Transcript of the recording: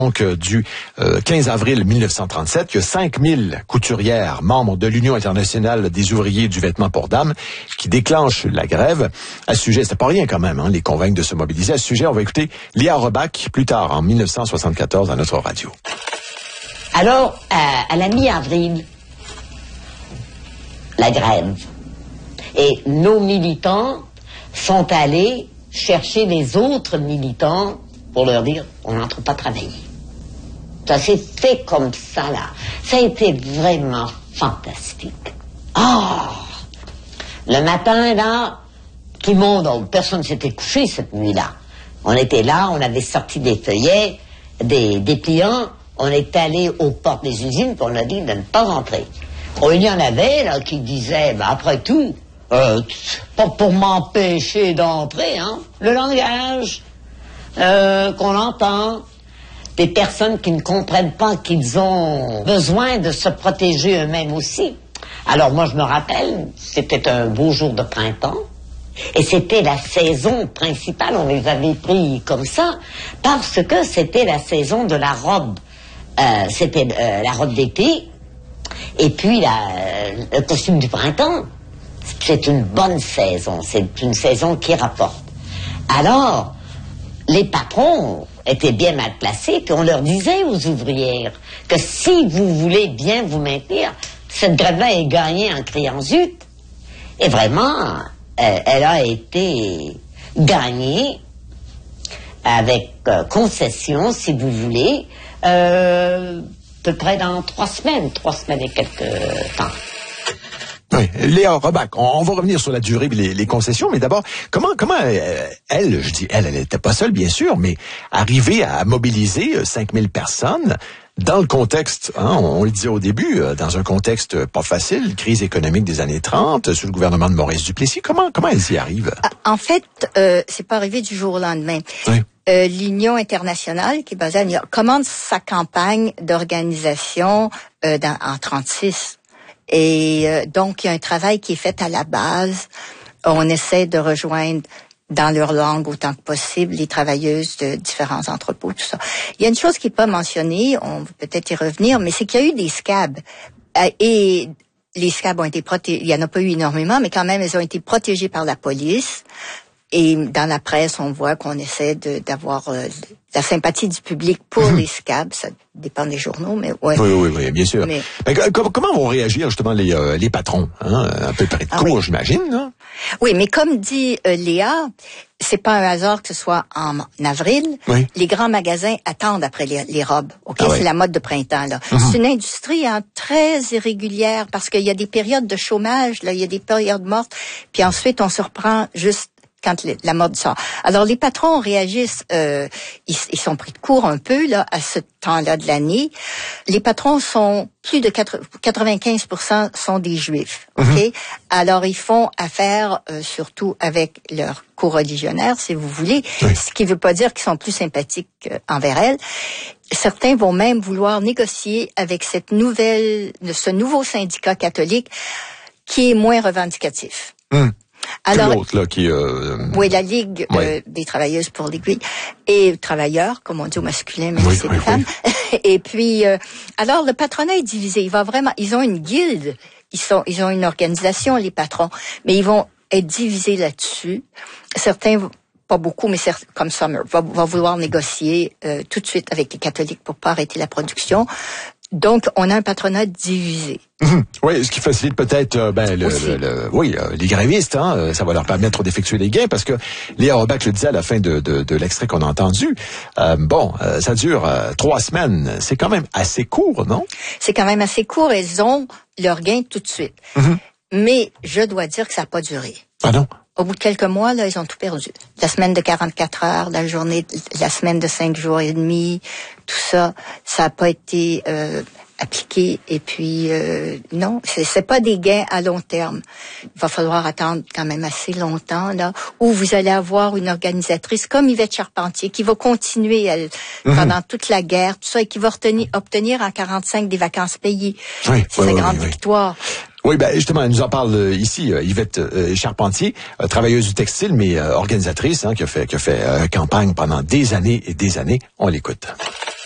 Donc, du 15 avril 1937, il y a 5000 couturières, membres de l'Union internationale des ouvriers du vêtement pour dames, qui déclenchent la grève. À ce sujet, c'est pas rien quand même, hein, les convaincre de se mobiliser. À ce sujet, on va écouter Léa Robach, plus tard, en 1974, à notre radio. Alors, à la mi-avril, la grève. Et nos militants sont allés chercher les autres militants pour leur dire, on n'entre pas travailler. Ça s'est fait comme ça, là. Ça a été vraiment fantastique. Le matin, là, tout le monde, personne ne s'était couché cette nuit-là. On était là, on avait sorti des feuillets, des dépliants, on est allé aux portes des usines, puis on a dit de ne pas rentrer. Il y en avait, là, qui disaient, après tout, pas pour m'empêcher d'entrer, hein, le langage qu'on entend, des personnes qui ne comprennent pas qu'ils ont besoin de se protéger eux-mêmes aussi. Alors moi je me rappelle, c'était un beau jour de printemps, et c'était la saison principale, on les avait pris comme ça, parce que c'était la saison de la robe. C'était la robe d'été, et puis le costume du printemps. C'est une bonne saison, c'est une saison qui rapporte. Alors, les patrons étaient bien mal placés, puis on leur disait aux ouvrières que si vous voulez bien vous maintenir, cette grève-là est gagnée en criant zut. Et vraiment, elle a été gagnée avec concession, si vous voulez, à peu près dans 3 semaines et quelques temps. Oui, Léa Robach, on va revenir sur la durée et les concessions, mais d'abord, comment elle n'était pas seule, bien sûr, mais arriver à mobiliser 5000 personnes dans le contexte, hein, on le disait au début, dans un contexte pas facile, crise économique des années 30, sous le gouvernement de Maurice Duplessis, comment elles y arrivent? En fait, c'est pas arrivé du jour au lendemain. Oui. L'Union internationale, qui est basée à New York, commence sa campagne d'organisation en 36. Et donc, il y a un travail qui est fait à la base. On essaie de rejoindre dans leur langue autant que possible les travailleuses de différents entrepôts, tout ça. Il y a une chose qui n'est pas mentionnée, on va peut-être y revenir, mais c'est qu'il y a eu des scabs. Et les scabs ont été protégés, il n'y en a pas eu énormément, mais quand même, elles ont été protégées par la police. Et dans la presse, on voit qu'on essaie d'avoir la sympathie du public pour les scabs. Ça dépend des journaux, mais ouais. Oui, bien sûr. Mais comment vont réagir justement les patrons, hein, à peu près de court, oui. J'imagine, hein? Oui, mais comme dit Léa, c'est pas un hasard que ce soit en avril. Oui. Les grands magasins attendent après les robes. Okay? C'est la mode de printemps, là. C'est une industrie très irrégulière parce qu'il y a des périodes de chômage, là, il y a des périodes mortes, puis ensuite on se reprend juste quand la mode sort. Alors les patrons réagissent, ils sont pris de court un peu là à ce temps-là de l'année. Les patrons sont plus de 95% sont des juifs. Ok, alors ils font affaire surtout avec leurs coreligionnaires, si vous voulez, ce qui veut pas dire qu'ils sont plus sympathiques envers elles. Certains vont même vouloir négocier avec ce nouveau syndicat catholique qui est moins revendicatif. Alors, l'autre, là, qui oui, la Ligue des travailleuses pour l'aiguille et travailleurs, comme on dit au masculin, mais c'est des femmes. Et puis, alors le patronat est divisé. Ils ont une guilde, ils ont une organisation, les patrons, mais ils vont être divisés là-dessus. Certains, pas beaucoup, mais comme Summer, va vouloir négocier tout de suite avec les catholiques pour pas arrêter la production. Donc, on a un patronat divisé. Oui, ce qui facilite peut-être les grévistes, hein, ça va leur permettre d'effectuer des gains, parce que Léa Robach le disait à la fin de l'extrait qu'on a entendu. Ça dure 3 semaines. C'est quand même assez court, non? C'est quand même assez court. Elles ont leur gain tout de suite. Mais je dois dire que ça n'a pas duré. Ah non? Au bout de quelques mois, là, ils ont tout perdu. La semaine de 44 heures, la semaine de 5 jours et demi, tout ça, ça n'a pas été appliqué. Et puis, non, c'est pas des gains à long terme. Il va falloir attendre quand même assez longtemps, là, où vous allez avoir une organisatrice comme Yvette Charpentier qui va continuer pendant toute la guerre, tout ça, et qui va obtenir en 45 des vacances payées. C'est sa grande victoire. Oui, justement, elle nous en parle ici, Yvette Charpentier, travailleuse du textile, mais organisatrice, hein, qui a fait campagne pendant des années et des années. On l'écoute.